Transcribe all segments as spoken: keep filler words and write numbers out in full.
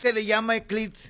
se le llama eclipse.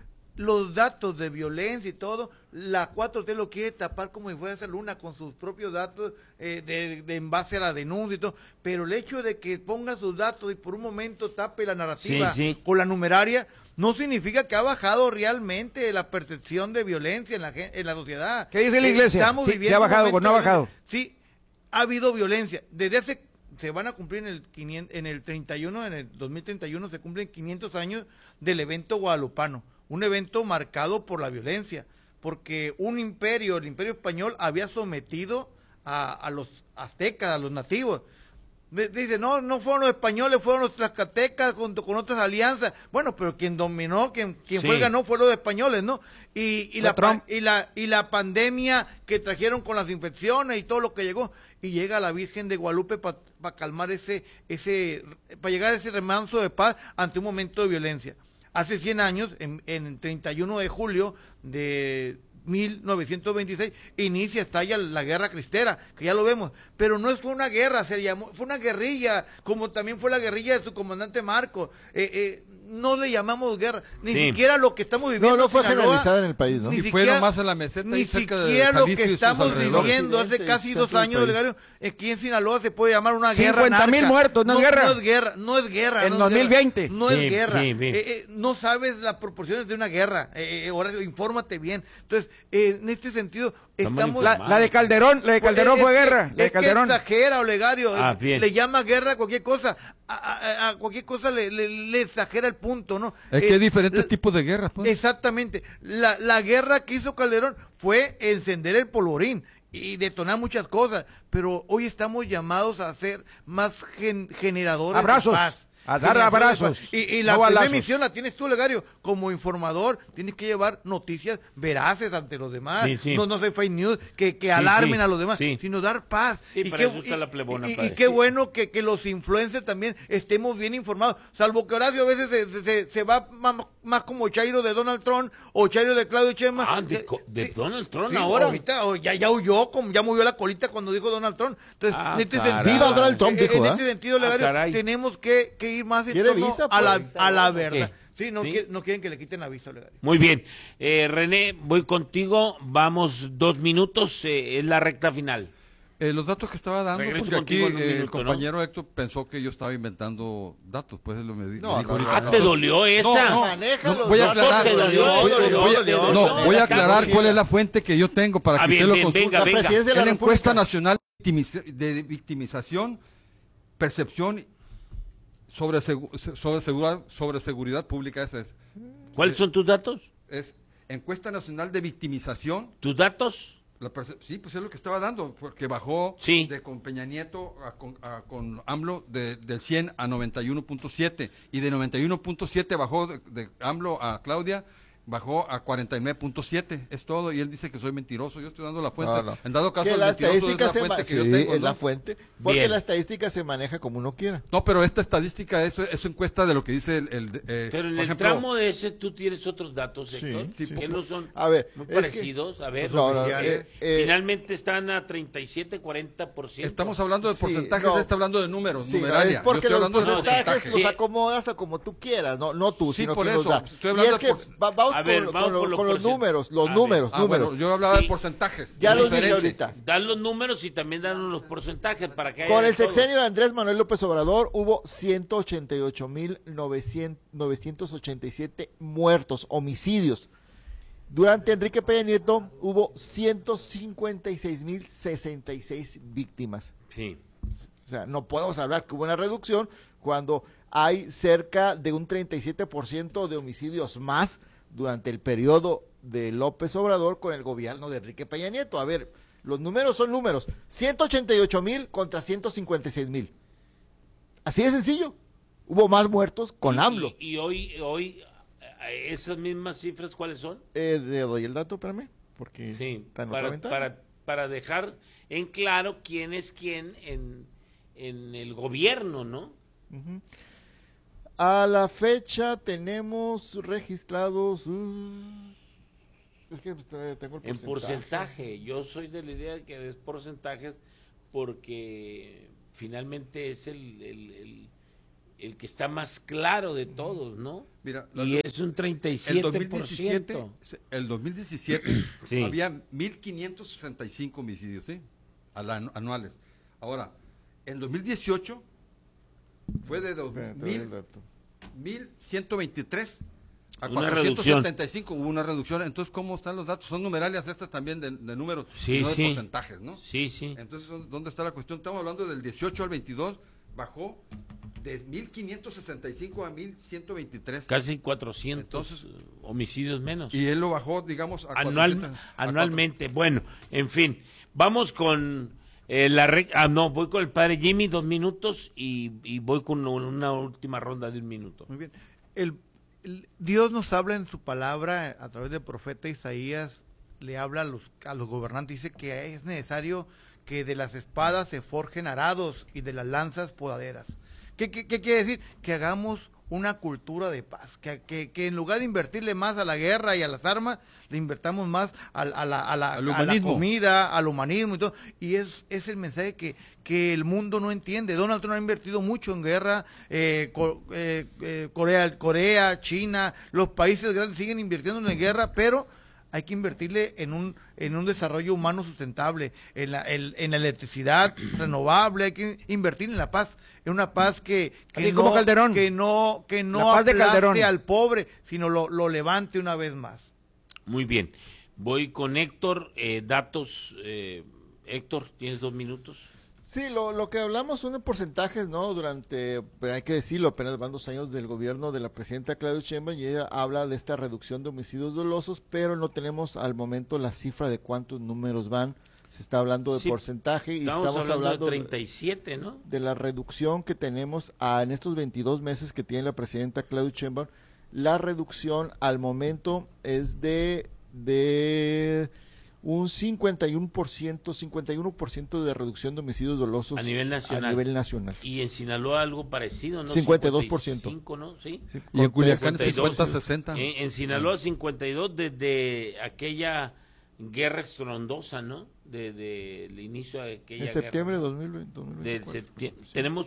Los datos de violencia y todo, la cuatro T lo quiere tapar como si fuera esa luna con sus propios datos eh, de, de en base a la denuncia y todo, pero el hecho de que ponga sus datos y por un momento tape la narrativa sí, sí. con la numeraria, no significa que ha bajado realmente la percepción de violencia en la, en la sociedad. ¿Qué dice la iglesia? Estamos Sí, viviendo ¿se ha bajado un o no ha momento de bajado? violencia. Sí, ha habido violencia. Desde hace, se van a cumplir en el quinientos, en el treinta y uno, en el dos mil treinta y uno se cumplen quinientos años del evento guadalupano, un evento marcado por la violencia, porque un imperio, el imperio español, había sometido a, a los aztecas, a los nativos. Dice, no, no fueron los españoles, fueron los tlaxcaltecas junto con otras alianzas. Bueno, pero quien dominó, quien, quien Sí. fue el ganó fue los españoles, ¿no? Y, y, la, pa- y, la, y la pandemia que trajeron con las infecciones y todo lo que llegó. Y llega la Virgen de Guadalupe para pa calmar ese, ese, para llegar a ese remanso de paz ante un momento de violencia. Hace cien años, en, en treinta y uno de julio de mil novecientos veintiséis, inicia, estalla la guerra cristera, que ya lo vemos, pero no fue una guerra, se llamó, fue una guerrilla, como también fue la guerrilla de su comandante Marcos. Eh, eh, no le llamamos guerra, ni Sí. siquiera lo que estamos viviendo. No, no fue en Sinaloa, generalizada en el país, ¿no? ni Y fue siquiera- nomás en la meseta Ni ahí cerca de siquiera lo Jalisco que y sus estamos alrededores. viviendo hace Occidente y casi dos centro del años, país. Olegario, aquí en Sinaloa se puede llamar una guerra cincuenta mil narca. muertos, no es guerra. No es guerra, no es guerra. En no es dos mil veinte. guerra, No Sí, es guerra. sí, sí. Eh, eh, no sabes las proporciones de una guerra. Eh, eh, Horacio, infórmate bien. Entonces, eh, en este sentido, Estamos estamos... La, la de Calderón, la de Calderón Pues, fue es que- guerra, la de es que Calderón. exagera, Olegario. Ah, eh, bien. Le llama guerra a cualquier cosa. A, a- a cualquier cosa le, le- le exagera el punto, ¿no? Es que Eh, hay diferentes la- tipos de guerras, pues. Exactamente. La, la guerra que hizo Calderón fue encender el polvorín y detonar muchas cosas, pero hoy estamos llamados a ser más gen- generadores Abrazos, de paz. a dar Generadores de abrazos, paz. Y, y la no primera balazos. misión la tienes tú, Legario, como informador, tienes que llevar noticias veraces ante los demás. Sí, sí. No, no sé, fake news, que, que Sí, alarmen sí, a los demás, sí. sino dar paz. Sí, y para qué, eso está la plebona, y- y- padre. y qué bueno que, que los influencers también estemos bien informados, salvo que Horacio a veces se, se, se va más, más como Chairo de Donald Trump o Chairo de Claudio Sheinbaum. Ah, de, Eh, co- de sí, Donald Trump sí, ahora. ahorita, o ya, ya huyó, como ya movió la colita cuando dijo Donald Trump. Entonces, Ah, en este caray. sentido, Viva Donald Trump, eh, dijo, en ¿eh? este sentido, Ah, Legario, caray. tenemos que, que ir más en ¿Quiere torno visa, a la, pues? a la verdad. ¿Qué? Sí, no, ¿Sí? quiere- no quieren que le quiten la visa, Legario. Muy bien. Eh, René, voy contigo. Vamos dos minutos. eh, es la recta final. Eh, los datos que estaba dando, Regreso porque aquí contigo en un eh, el minuto, ¿no? compañero Héctor pensó que yo estaba inventando datos, pues él lo me, di- No, me dijo no, ahorita. no, Ah, no. ¿te dolió esa? no, Maneja no, los voy a datos, aclarar, te dolió, voy- dolió, voy- dolió, no, dolió. voy a Acá, aclarar porque- cuál es la fuente que yo tengo para Ah, que bien, usted bien, lo consulte. venga, La venga. presidencia de Es la la encuesta República. nacional de victimiza- de victimización, percepción sobre, segu- sobre, seguridad, sobre seguridad pública. Esa es, ¿Cuáles son tus datos? es encuesta nacional de victimización. ¿Tus datos? La perce- sí, pues es lo que estaba dando, porque bajó Sí. de con Peña Nieto a con, a- con AMLO de, del cien a noventa y uno punto siete y de noventa y uno punto siete bajó de, de AMLO a Claudia, bajó a cuarenta y nueve punto siete, es todo, y él dice que soy mentiroso, yo estoy dando la fuente. No, no. En dado caso, que el la mentiroso estadística es la se ma- fuente que yo sí, tengo, es ¿no? la fuente, porque Bien. la estadística se maneja como uno quiera. No, pero esta estadística es, es encuesta de lo que dice el... el, eh, Pero en por el ejemplo, tramo de ese tú tienes otros datos, Sí, Héctor, sí, que pues, no son a ver, muy es que- parecidos. A ver, No, no, oficiales. eh, eh, finalmente están a treinta y siete, cuarenta por ciento. Estamos hablando de Sí, porcentajes, no. él está hablando de números, sí, numeralia. es porque yo estoy los hablando de porcentajes porcentajes. los Sí. acomodas a como tú quieras, no, no tú, Sí, sino por quien los eso, da. estoy Y hablando es que de por- va- vamos, A ver, con, vamos con lo- por los con los porcent- números, los A números, Ah, números. bueno, yo hablaba Sí. de porcentajes. Ya los dije diferente. ahorita. Dan los números y también dan los porcentajes para que haya Con de el todo. sexenio de Andrés Manuel López Obrador hubo ciento ochenta y ocho mil novecientos ochenta y siete muertos, homicidios. Durante Enrique Peña Nieto hubo ciento cincuenta y seis mil sesenta y seis víctimas. Sí. O sea, no podemos hablar que hubo una reducción cuando hay cerca de un treinta y siete por ciento de homicidios más durante el periodo de López Obrador con el gobierno de Enrique Peña Nieto. A ver, los números son números. ciento ochenta y ocho mil contra ciento cincuenta y seis mil. Así de sencillo. Hubo más muertos con Y- AMLO. Y, y hoy, hoy, eh, esas mismas cifras, ¿cuáles son? Eh, le doy el dato, espérame, porque Sí, está en otra para, ventana. para, para dejar en claro quién es quién en, en el gobierno, ¿no? Ujú. A la fecha tenemos registrados... uh, es que pues, eh, tengo el En porcentaje. Yo soy de la idea de que es porcentajes porque finalmente es el, el, el, el que está más claro de todos, ¿no? Mira, y la, es un treinta y siete por ciento. El dos mil diecisiete, el dos mil diecisiete sí. había mil quinientos sesenta y cinco homicidios, ¿sí? Al, anuales. Ahora, en dos mil dieciocho fue de mil ciento veintitrés a cuatrocientos setenta y cinco, hubo una reducción. Entonces, ¿cómo están los datos? Son numerales estas también de, de números, sí, no de sí. porcentajes, ¿no? Sí, sí. Entonces, ¿dónde está la cuestión? Estamos hablando del dieciocho al veintidós, bajó de mil quinientos sesenta y cinco a mil ciento veintitrés. Casi cuatrocientos Entonces, homicidios menos. Y él lo bajó, digamos, a Anual, cuatrocientos, anualmente. A bueno, en fin, vamos con eh, la... Re ah, no, voy con el padre Jimmy, dos minutos, y, y voy con una, una última ronda de un minuto. Muy bien. El, el, Dios nos habla en su palabra, a través del profeta Isaías, le habla a los, a los gobernantes, dice que es necesario que de las espadas se forjen arados y de las lanzas podaderas. ¿Qué, qué, qué quiere decir? Que hagamos una cultura de paz, que, que, que en lugar de invertirle más a la guerra y a las armas, le invertamos más a, a, la, a, la, a la comida, al humanismo y todo. Y es, es el mensaje que, que el mundo no entiende. Donald Trump ha invertido mucho en guerra, eh, co, eh, eh, Corea, Corea, China, los países grandes siguen invirtiendo en guerra, pero hay que invertirle en un en un desarrollo humano sustentable, en la, en, en la electricidad renovable, hay que invertir en la paz, en una paz que, que Así no, como Calderón. que no, que no aplaste al pobre, sino lo, lo levante una vez más. Muy bien. Voy con Héctor, eh, datos, eh, Héctor, ¿tienes dos minutos? Sí, lo, lo que hablamos son de porcentajes, ¿no? Durante, hay que decirlo, apenas van dos años del gobierno de la presidenta Claudia Sheinbaum y ella habla de esta reducción de homicidios dolosos, pero no tenemos al momento la cifra de cuántos números van. Se está hablando de sí, porcentaje y estamos, estamos hablando, hablando de treinta y siete, ¿no? De la reducción que tenemos a, en estos veintidós meses que tiene la presidenta Claudia Sheinbaum. La reducción al momento es de... de un cincuenta y uno por ciento, cincuenta y uno por ciento de reducción de homicidios dolosos a nivel nacional. A nivel nacional. Y en Sinaloa algo parecido, ¿no? cincuenta y dos por ciento. cincuenta y cinco, ¿no? Sí. Y en Culiacán cincuenta, sesenta. En, en Sinaloa cincuenta y dos desde aquella guerra estrondosa, ¿no? Desde de, el inicio de aquella en septiembre guerra, de dos mil veinte, dos mil veinticuatro. Sí. Tenemos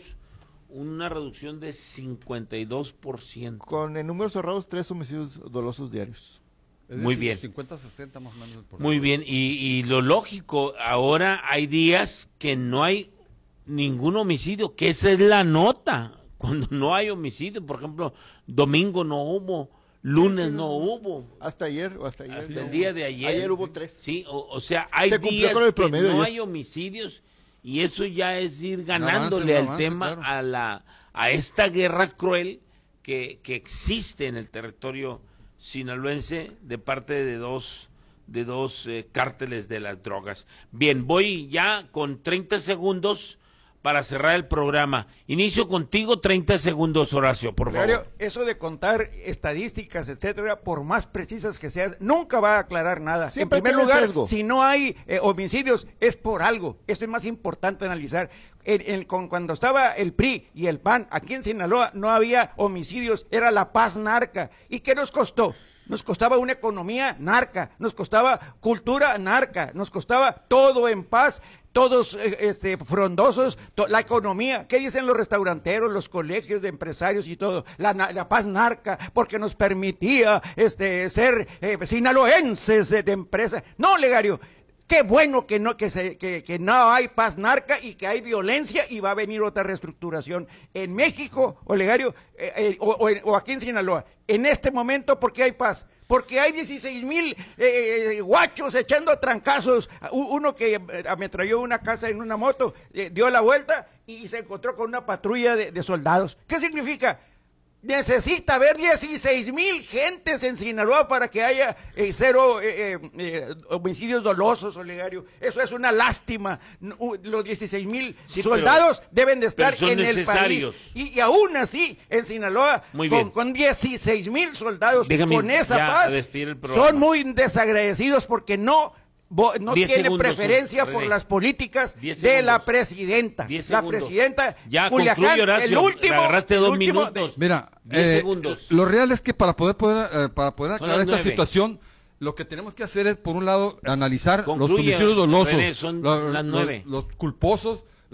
una reducción de cincuenta y dos por ciento. Con en números cerrados, tres homicidios dolosos diarios. Es Muy decir, bien. cincuenta, sesenta más o menos. Por Muy bien, y, y lo lógico, ahora hay días que no hay ningún homicidio, que esa es la nota, cuando no hay homicidio, por ejemplo, domingo no hubo, lunes no hubo. Hasta ayer o hasta ayer. Hasta no el hubo. día de ayer. Ayer hubo tres. Sí, o, o sea, hay Se días con el que no ya. hay homicidios y eso ya es ir ganándole avance, al avance, tema, claro. a la a esta guerra cruel que, que existe en el territorio sinaloense de parte de dos de dos eh, cárteles de las drogas. Bien, voy ya con treinta segundos para cerrar el programa. Inicio contigo, treinta segundos, Horacio, por favor. Claro, eso de contar estadísticas, etcétera, por más precisas que seas, nunca va a aclarar nada. Siempre en primer tiene lugar, sesgo. si no hay eh, homicidios, es por algo. Esto es más importante analizar. En, en, con, cuando estaba el P R I y el P A N, aquí en Sinaloa no había homicidios, era la paz narca. ¿Y qué nos costó? Nos costaba una economía narca, nos costaba cultura narca, nos costaba todo en paz, todos eh, este, frondosos, to, la economía. ¿Qué dicen los restauranteros, los colegios de empresarios y todo? La, la paz narca, porque nos permitía este, ser eh, sinaloenses de, de empresa. No, Legario. Qué bueno que no que se que, que no hay paz narca y que hay violencia y va a venir otra reestructuración en México, Olegario, eh, eh, o, o, o aquí en Sinaloa. En este momento, ¿por qué hay paz? Porque hay dieciséis mil eh, guachos echando trancazos. Uno que ametralló una casa en una moto, eh, dio la vuelta y se encontró con una patrulla de, de soldados. ¿Qué significa? Necesita haber dieciséis mil gentes en Sinaloa para que haya eh, cero eh, eh, homicidios dolosos, Olegario. Eso es una lástima. Los dieciséis mil sí, soldados pero, deben de estar en necesarios. el país. Y, y aún así, en Sinaloa, con, con dieciséis mil soldados, Déjame con esa paz, son muy desagradecidos porque no... no tiene segundos, preferencia por las políticas de la presidenta. La presidenta ya Culiacán, concluye, Horacio, el último, agarraste el dos último minutos. De... Mira, diez eh, segundos. Lo real es que para poder poder eh, para poder son aclarar esta nueve. situación, lo que tenemos que hacer es, por un lado, analizar Concluye, los homicidios dolosos, René, son los, las nueve. los, los culposos,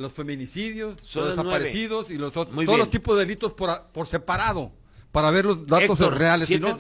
los feminicidios, Son los las desaparecidos y los otros, Muy todos bien. los tipos de delitos por, a- por separado, para ver los datos Héctor, reales. Si siete no,